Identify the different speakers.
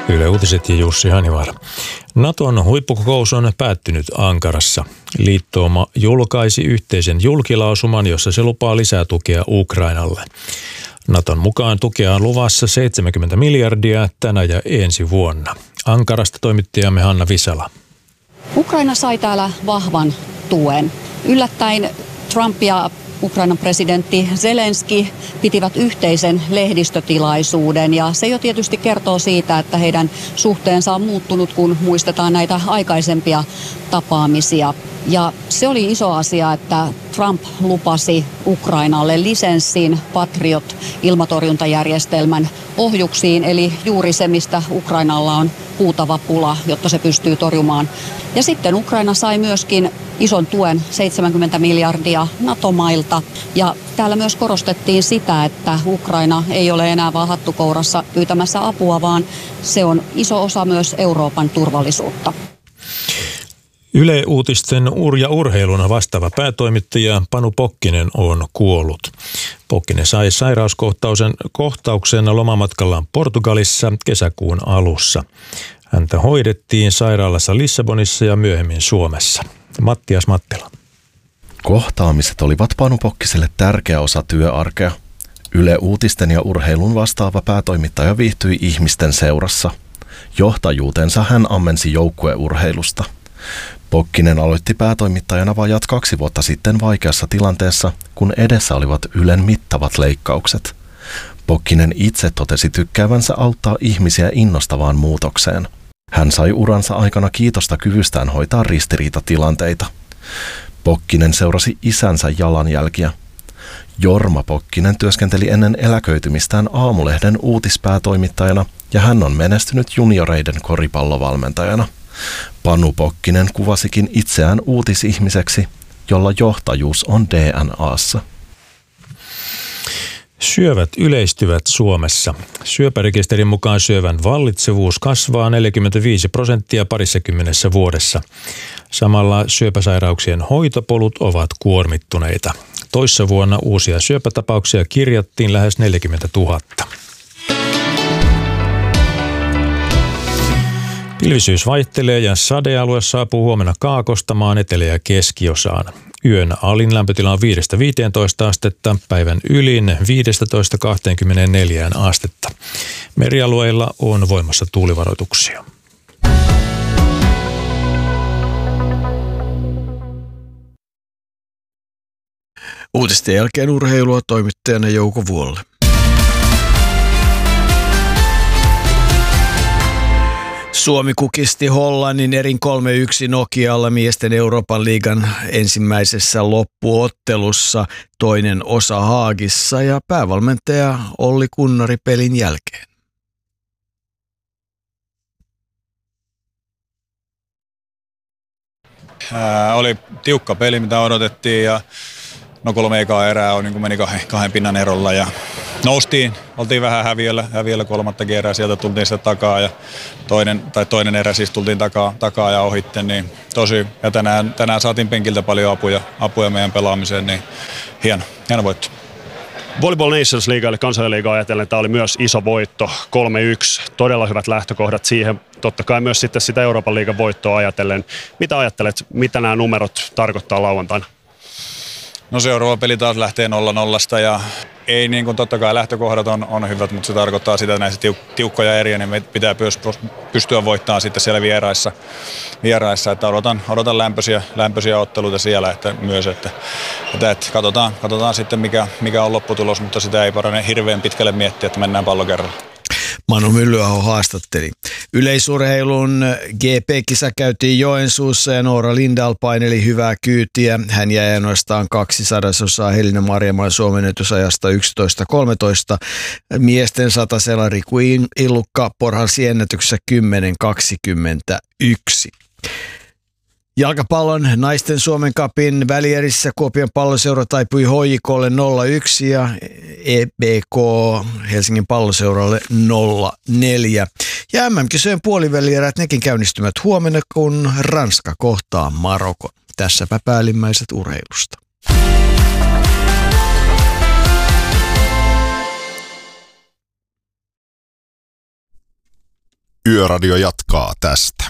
Speaker 1: Yle Uutiset ja Jussi Hanivaara. Naton huippukokous on päättynyt Ankarassa. Liittouma julkaisi yhteisen julkilausuman, jossa se lupaa lisää tukea Ukrainalle. Naton mukaan tukea on luvassa 70 miljardia tänä ja ensi vuonna. Ankarasta toimittajamme Hanna Visala.
Speaker 2: Ukraina sai täällä vahvan tuen. Yllättäen Trump ja Ukrainan presidentti Zelenski pitivät yhteisen lehdistötilaisuuden ja se jo tietysti kertoo siitä, että heidän suhteensa on muuttunut, kun muistetaan näitä aikaisempia tapaamisia. Ja se oli iso asia, että Trump lupasi Ukrainalle lisenssin Patriot-ilmatorjuntajärjestelmän ohjuksiin, eli juuri se, mistä Ukrainalla on huutava pula, jotta se pystyy torjumaan. Ja sitten Ukraina sai myöskin ison tuen, 70 miljardia NATO-mailta. Ja täällä myös korostettiin sitä, että Ukraina ei ole enää vaan hattukourassa pyytämässä apua, vaan se on iso osa myös Euroopan turvallisuutta.
Speaker 1: Yle Uutisten ja urheilun vastaava päätoimittaja Panu Pokkinen on kuollut. Pokkinen sai sairauskohtauksen lomamatkallaan Portugalissa kesäkuun alussa. Häntä hoidettiin sairaalassa Lissabonissa ja myöhemmin Suomessa. Mattias Mattila.
Speaker 3: Kohtaamiset olivat Panu Pokkiselle tärkeä osa työarkea. Yle Uutisten ja urheilun vastaava päätoimittaja viihtyi ihmisten seurassa. Johtajuutensa hän ammensi joukkueurheilusta. Pokkinen aloitti päätoimittajana vajat 2 vuotta sitten vaikeassa tilanteessa, kun edessä olivat Ylen mittavat leikkaukset. Pokkinen itse totesi tykkäävänsä auttaa ihmisiä innostavaan muutokseen. Hän sai uransa aikana kiitosta kyvystään hoitaa ristiriitatilanteita. Pokkinen seurasi isänsä jalanjälkiä. Jorma Pokkinen työskenteli ennen eläköitymistään Aamulehden uutispäätoimittajana ja hän on menestynyt junioreiden koripallovalmentajana. Panu Pokkinen kuvasikin itseään uutisihmiseksi, jolla johtajuus on DNA:ssa.
Speaker 1: Syövät yleistyvät Suomessa. Syöpärekisterin mukaan syövän vallitsevuus kasvaa 45% parissakymmenessä vuodessa. Samalla syöpäsairauksien hoitopolut ovat kuormittuneita. Toissa vuonna uusia syöpätapauksia kirjattiin lähes 40 000. Pilvisyys vaihtelee ja sadealue saapuu huomenna kaakostamaan etelä- ja keskiosaan. Yön alin lämpötila on 5-15 astetta, päivän ylin 15-24 astetta. Merialueilla on voimassa tuulivaroituksia.
Speaker 4: Uutisten jälkeen urheilua toimittajana Jouko Vuolle. Suomi kukisti Hollannin erin 3-1 Nokialla miesten Euroopan liigan ensimmäisessä loppuottelussa, toinen osa Haagissa ja päävalmentaja Olli Kunnari pelin jälkeen.
Speaker 5: Oli tiukka peli, mitä odotettiin ja 3 ekaa erää on, niin meni 2 pinnan erolla ja noustiin, oltiin vähän häviöllä 3. erää, sieltä tultiin sitä takaa ja toinen erä siis tultiin takaa ja ohitte, niin tosi. Ja tänään saatiin penkiltä paljon apuja meidän pelaamiseen, niin hieno voitto.
Speaker 6: Volleyball Nations League eli kansainliigaa ajatellen, tämä oli myös iso voitto, 3-1, todella hyvät lähtökohdat siihen, totta kai myös sitten sitä Euroopan liigan voittoa ajatellen. Mitä ajattelet, mitä nämä numerot tarkoittaa lauantaina?
Speaker 5: No seuraava peli taas lähtee 0-0 ja ei niin kuin totta kai lähtökohdat on hyvät, mutta se tarkoittaa sitä, että näissä tiukkoja eriä, niin me pitää pystyä voittamaan sitten siellä vieraissa, että odotan lämpöisiä otteluita siellä, että myös, että katsotaan sitten mikä on lopputulos, mutta sitä ei parane hirveän pitkälle miettiä, että mennään pallo kerralla.
Speaker 4: Manu Myllyaho haastatteli. Yleisurheilun GP-kisa käytiin Joensuussa ja Noora Lindahl paineli hyvää kyytiä. Hän jäi ainoastaan 2/100 Helena Marjamaan Suomen ennätysajasta 11.13. Miesten satasella Riku Illukka porhalsi ennätyksessä 10.21. Jalkapallon naisten Suomen Cupin välierissä Kuopion palloseura taipui HJK:lle 0-1 ja EBK Helsingin palloseuralle 0-4. Ja MM-kisojen puolivälierät nekin käynnistyvät huomenna, kun Ranska kohtaa Marokon. Tässäpä päällimmäiset urheilusta.
Speaker 7: Yöradio jatkaa tästä.